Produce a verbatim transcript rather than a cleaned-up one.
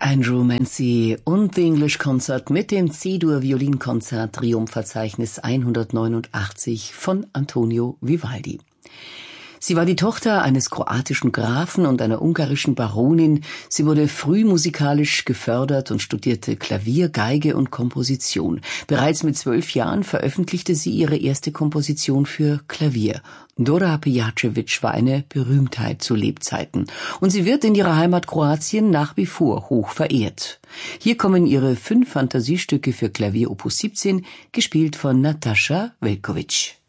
Andrew Mancy und The English Concert mit dem C-Dur-Violinkonzert Triumphverzeichnis hundertneunundachtzig von Antonio Vivaldi. Sie war die Tochter eines kroatischen Grafen und einer ungarischen Baronin. Sie wurde früh musikalisch gefördert und studierte Klavier, Geige und Komposition. Bereits mit zwölf Jahren veröffentlichte sie ihre erste Komposition für Klavier. Dora Pejacevic war eine Berühmtheit zu Lebzeiten und sie wird in ihrer Heimat Kroatien nach wie vor hoch verehrt. Hier kommen ihre fünf Fantasiestücke für Klavier Opus siebzehn, gespielt von Nataša Veljković.